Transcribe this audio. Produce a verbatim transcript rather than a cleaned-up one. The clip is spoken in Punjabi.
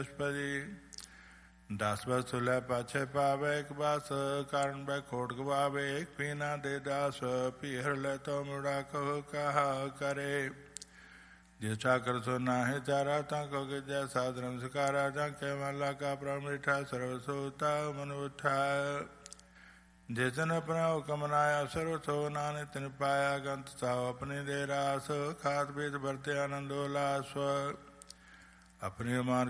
ਦਸ ਬਸ ਤੁਲੈ ਪਾਛੈ ਪਾਵੈ ਇੱਕ ਬਸ, ਕਾਰਨ ਬੈ ਖੋਟ ਗਵਾਵੇ ਇੱਕ ਪੀਨਾ ਦੇ ਦਾਸ, ਪੀਹਰ ਲੈ ਤੋ ਮੁੜਾ ਕਹੋ ਕਹਾ ਕਰੇ। ਜਿਸ ਚਾਕਰ ਸੋ ਨਾਹਿ ਚਾਰਾ, ਤਾਂ ਕੋ ਗਿਜੈ ਸਾਧਰਮ ਸਿਕਾਰਾ, ਜਾਂ ਕੇ ਮਨ ਲਾਗਾ ਪ੍ਰਭ ਮਿਠਾ, ਸਰਵ ਸੋਤਾ ਮਨ ਉਠਾ। ਜਿਸ ਦਿਨ ਆਪਣਾ ਹੁਕਮ ਨਾਇਆ, ਸਰਵ ਸੋ ਨਾਨਕ ਤਿਨ ਪਾਇਆ, ਗੰਤ ਸਾਉ ਆਪਣੀ ਦੇ ਰਾਸ, ਖਾਤ ਬੀਤ ਵਰਤੇ ਆਨੰਦ ਉਲਾਸ। ਆਪਣੀ ਮਾਨ